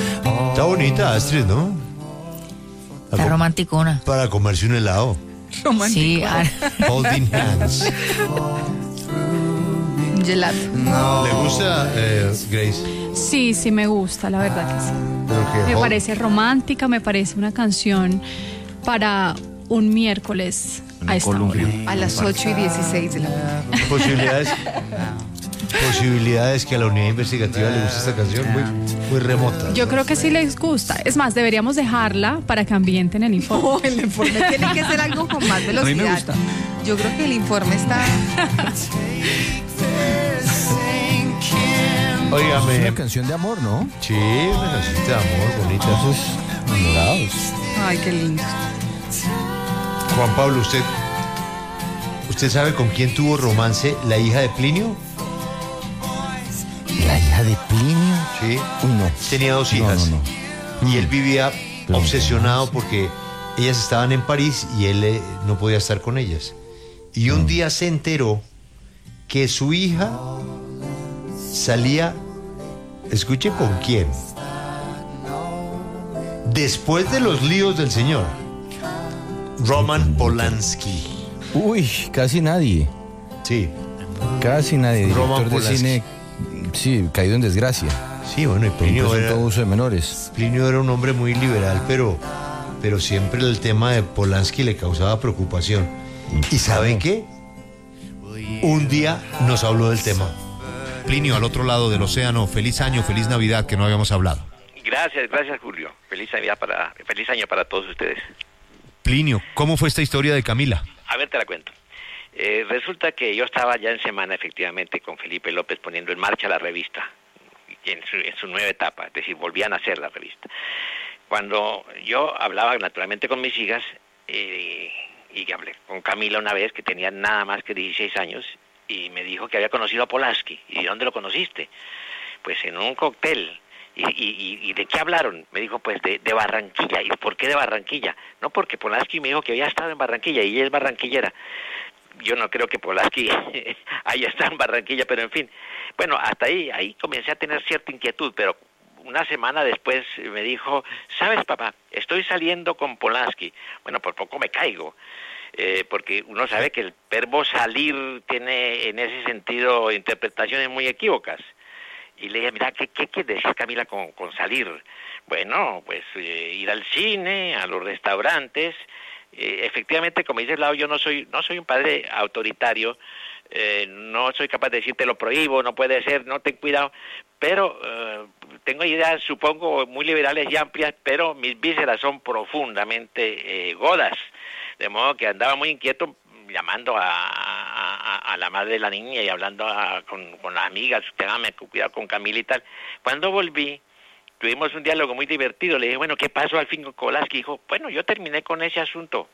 Está bonita Astrid, ¿no? Está romanticona. Para comerse un helado. Sí, Holding hands. Gelato. ¿Le gusta, Grace? Sí, sí me gusta, la verdad que sí. ¿Pero qué? Me parece romántica, me parece una canción para un miércoles a esta hora. A las 8:16 de la mañana. Posibilidades que a la unidad investigativa le guste esta canción muy remota. Yo creo que sí les gusta. Es más, deberíamos dejarla para que ambienten el informe. Oh, el informe tiene que ser algo con más velocidad. A mí me gusta. Yo creo que el informe está... Óigame. Es una canción de amor, ¿no? Sí, una canción de amor bonita. Esos enamorados. Ay, qué lindo. Juan Pablo, ¿usted sabe con quién tuvo romance la hija de Plinio? ¿La hija de Plinio? Sí. Uy, no. Tenía dos hijas. No. Y él vivía obsesionado porque ellas estaban en París y él no podía estar con ellas. Y un día se enteró que su hija salía, escuche con quién, después de los líos del señor, Roman Polanski. Uy, casi nadie. Sí. Casi nadie. Roman Director de Polanski. cine, sí, caído en desgracia. Sí, bueno, y Por Plinio presunto abuso de menores. Plinio era un hombre muy liberal, pero siempre el tema de Polanski le causaba preocupación. ¿Y sabe qué? Un día nos habló del tema. Plinio, al otro lado del océano, feliz año, feliz Navidad, que no habíamos hablado. Gracias Julio. Feliz año para todos ustedes. Plinio, ¿cómo fue esta historia de Camila? A ver, te la cuento. Resulta que yo estaba ya en semana, efectivamente, con Felipe López poniendo en marcha la revista, en su nueva etapa, es decir, volvían a hacer la revista. Cuando yo hablaba naturalmente con mis hijas, y hablé con Camila una vez, que tenía nada más que 16 años, y me dijo que había conocido a Polanski. ¿Y de dónde lo conociste? Pues en un cóctel. ¿Y de qué hablaron? Me dijo, pues de Barranquilla. ¿Y por qué de Barranquilla? No, porque Polanski me dijo que había estado en Barranquilla y ella es barranquillera. Yo no creo que Polanski haya estado en Barranquilla, pero en fin. Bueno, hasta ahí comencé a tener cierta inquietud, pero una semana después me dijo, ¿sabes, papá? Estoy saliendo con Polanski. Bueno, por poco me caigo. Porque uno sabe que el verbo salir tiene en ese sentido interpretaciones muy equívocas. Y le dije, mira, ¿qué quiere decir Camila con salir? Bueno, pues ir al cine, a los restaurantes. Efectivamente, como dice Lau, yo no soy un padre autoritario, no soy capaz de decirte lo prohíbo, no puede ser, no ten cuidado, pero tengo ideas, supongo, muy liberales y amplias, pero mis vísceras son profundamente godas. De modo que andaba muy inquieto llamando a la madre de la niña y hablando con las amigas, téngame cuidado con Camila y tal. Cuando volví, tuvimos un diálogo muy divertido. Le dije, bueno, ¿qué pasó al fin con Polanski? Dijo, bueno, yo terminé con ese asunto.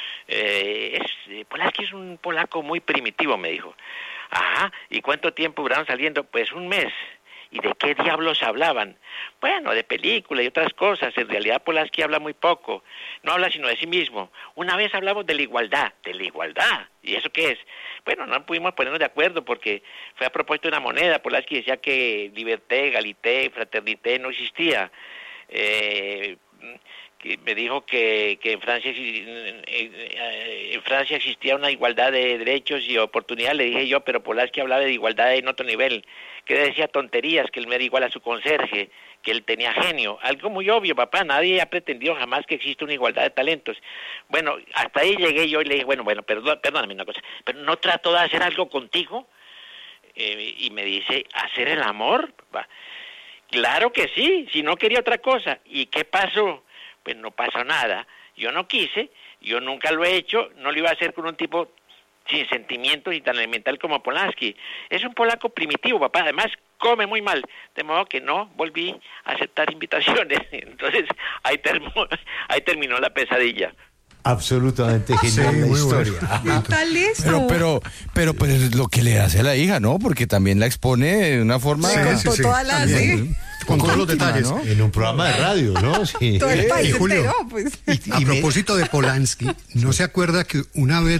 Polanski es un polaco muy primitivo, me dijo. Ajá, ¿y cuánto tiempo duraron saliendo? Pues un mes. ¿Y de qué diablos hablaban? Bueno, de películas y otras cosas. En realidad Polanski habla muy poco. No habla sino de sí mismo. Una vez hablamos de la igualdad. ¿De la igualdad? ¿Y eso qué es? Bueno, no pudimos ponernos de acuerdo porque fue a propósito de una moneda. Polanski decía que liberté, egalité, fraternité no existía. Que me dijo que en Francia existía una igualdad de derechos y oportunidades. Le dije yo, pero Polanski hablaba de igualdad en otro nivel, que decía tonterías, que él me era igual a su conserje, que él tenía genio. Algo muy obvio, papá, nadie ha pretendido jamás que exista una igualdad de talentos. Bueno, hasta ahí llegué yo y le dije, bueno, perdóname una cosa, pero ¿no trato de hacer algo contigo? Y me dice, ¿hacer el amor, papá? Claro que sí, si no quería otra cosa. ¿Y qué pasó? Pues no pasó nada. Yo no quise, yo nunca lo he hecho, no lo iba a hacer con un tipo sin sentimientos y tan elemental como Polanski. Es un polaco primitivo, papá, además come muy mal, de modo que no volví a aceptar invitaciones. Entonces, ahí terminó la pesadilla. Absolutamente genial la historia. No está listo. Pero pues lo que le hace a la hija, ¿no? Porque también la expone de una forma... Contó todas las... Con todos los detalles, ¿no? En un programa de radio, ¿no? Sí. Todo el país Y Julio, entero, pues. A propósito de Polanski, ¿no se acuerda que una vez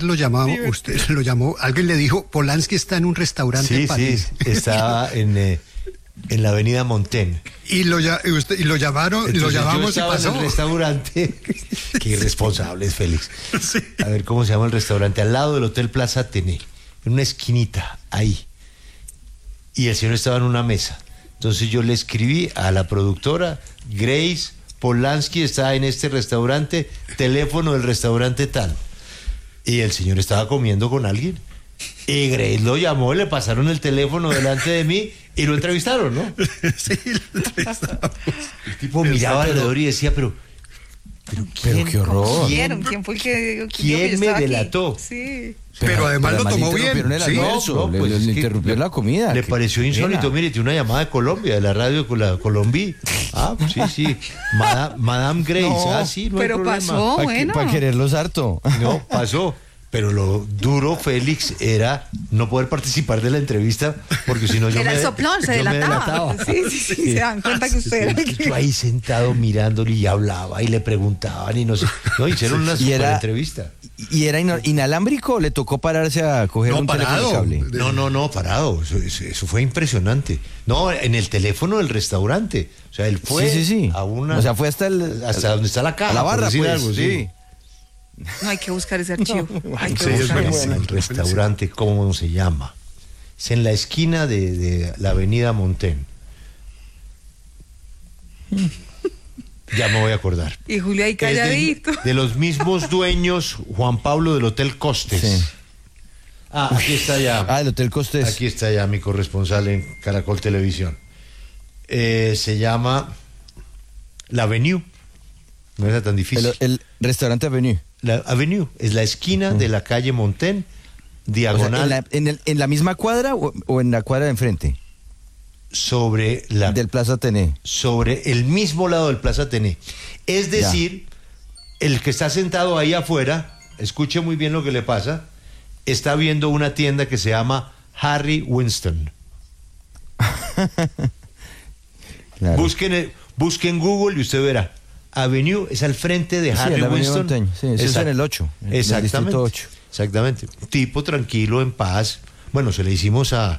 alguien le dijo, Polanski está en un restaurante en Sí, París? sí, estaba en la avenida Montaigne. Y lo llamaron, Entonces, lo llamamos yo y estaba pasó. en el restaurante. Qué irresponsable es Félix. Sí. A ver, ¿cómo se llama el restaurante? Al lado del Hotel Plaza Atene, en una esquinita, ahí. Y el señor estaba en una mesa. Entonces yo le escribí a la productora, Grace Polanski está en este restaurante, teléfono del restaurante tal. Y el señor estaba comiendo con alguien. Y Grace lo llamó, le pasaron el teléfono delante de mí y lo entrevistaron, ¿no? Sí, lo entrevistamos. El tipo miraba alrededor y decía, pero qué horror. ¿Quién fue el que ¿Quién yo me estaba aquí? delató? Sí. Pero además lo tomó le bien. interrumpieron el Sí. almuerzo, No, pues le es que interrumpió la comida. Le Qué pareció insólito. pena. Mire, tiene una llamada de Colombia, de la radio con la Colombia. Ah, sí. Madame Grace. No, sí, no hay pero problema. pasó. Bueno. Para quererlos harto. No, pasó. Pero lo duro, Félix, era no poder participar de la entrevista porque si no yo Era me el soplón, se yo me delataba. Sí, se dan cuenta que usted era el Yo ahí sentado mirándole y hablaba y le preguntaban y no sé. No, hicieron una Y super era- entrevista. ¿Y era inalámbrico o le tocó pararse a coger No, un teléfono parado. cable? No, parado. Eso fue impresionante. No, en el teléfono del restaurante. O sea, él fue Sí. a una... O sea, fue hasta donde está la caja. a la por barra, decir pues. algo, sí. No hay que buscar ese archivo. Hay que Sí, es buscar buenísimo. eso. El restaurante, ¿cómo se llama? Es en la esquina de la avenida Montaigne. Ya me voy a acordar. Y Julio ahí Es calladito. de los mismos dueños, Juan Pablo del Hotel Costes. Sí. Aquí está ya. El Hotel Costes. Aquí está ya mi corresponsal en Caracol Televisión. Se llama La Avenue. No era tan difícil. El restaurante Avenue. La Avenue es la esquina de la calle Montaigne, O sea, diagonal ¿en la misma cuadra o en la cuadra de enfrente? sobre Del Plaza Atene. sobre el mismo lado del Plaza Atene. Es decir, el que está sentado ahí afuera, escuche muy bien lo que le pasa, está viendo una tienda que se llama Harry Winston. Claro. Busquen Google y usted verá. Avenue es al frente de Sí, Harry la Avenida Winston. Montaigne. Sí, eso es en el 8, en el Exactamente. distrito 8. Exactamente. Tipo tranquilo, en paz. Bueno, se le hicimos a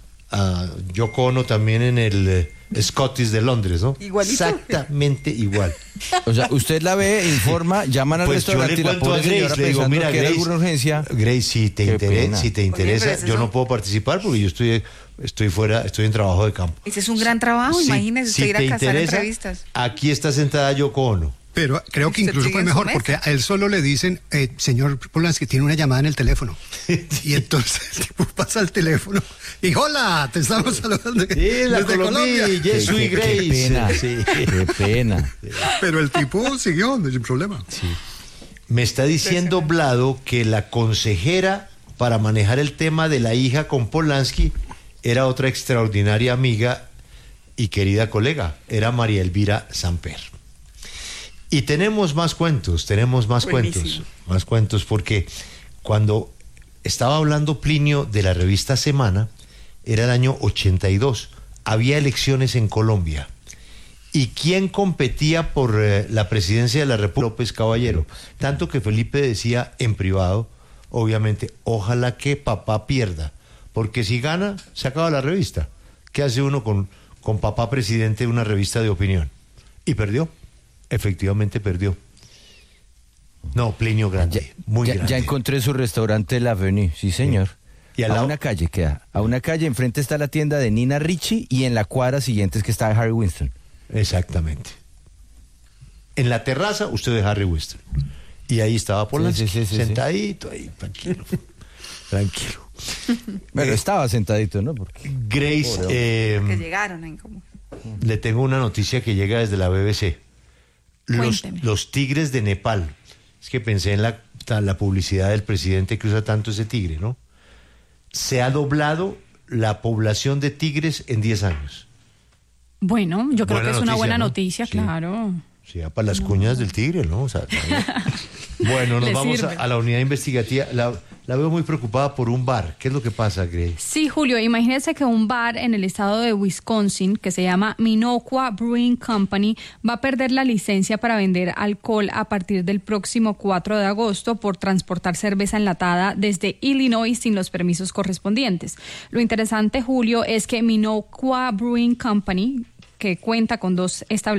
Yoko Ono también en el Scottish de Londres, ¿no? Igualito. Exactamente igual. O sea, usted la ve, informa, llaman al Pues yo restaurante le y la cuento a pobre señora Grace, le digo, pensando mira, que era Grace, alguna urgencia. Grace, si te Qué interesa, pena. interesa, pero es yo eso. no puedo participar porque yo estoy fuera, estoy en trabajo de campo. Ese es un gran trabajo, Si- imagínese usted si ir te a cazar interesa, entrevistas. Aquí está sentada Yoko Ono. Pero creo que Usted incluso sigue fue en su mejor mesa. porque a él solo le dicen, señor Polanski, tiene una llamada en el teléfono. Y entonces el tipo pasa al teléfono y hola, te estamos saludando Sí, la desde Colombia, Colombia. Jesús y Grace. Qué pena, Sí. qué pena. Pero el tipo siguió sin problema. Me está diciendo Blado que la consejera para manejar el tema de la hija con Polanski era otra extraordinaria amiga y querida colega, era María Elvira Samper. Y tenemos más cuentos, Buenísimo. más cuentos, porque cuando estaba hablando Plinio de la revista Semana, era el año 82, había elecciones en Colombia. ¿Y quién competía por la presidencia de la República? López Caballero. Tanto que Felipe decía en privado, obviamente, ojalá que papá pierda, porque si gana, se acaba la revista. ¿Qué hace uno con papá presidente de una revista de opinión? Y perdió, efectivamente perdió. No, Plinio grande, muy grande. Ya encontré su restaurante La Avenue, sí señor. Y al a lado- una calle queda. A una calle enfrente está la tienda de Nina Ricci y en la cuadra siguiente es que está Harry Winston. Exactamente. En la terraza, usted de Harry Winston. Y ahí estaba Polanski, Sí, sentadito ahí, tranquilo. Tranquilo. Bueno, estaba sentadito, ¿no? Porque Grace, Que llegaron ahí como. le tengo una noticia que llega desde la BBC. Cuénteme. Los tigres de Nepal. Es que pensé en la publicidad del presidente que usa tanto ese tigre, ¿no? Se ha doblado la población de tigres en 10 años. Bueno, yo creo Buena que es una noticia, buena ¿no? noticia, Sí. claro. Sí, para las cuñas del tigre, ¿no? O sea, bueno, nos Le vamos sirve. a la unidad investigativa. La veo muy preocupada por un bar. ¿Qué es lo que pasa, Grace? Sí, Julio, imagínese que un bar en el estado de Wisconsin, que se llama Minocqua Brewing Company, va a perder la licencia para vender alcohol a partir del próximo 4 de agosto por transportar cerveza enlatada desde Illinois sin los permisos correspondientes. Lo interesante, Julio, es que Minocqua Brewing Company, que cuenta con 2 establecimientos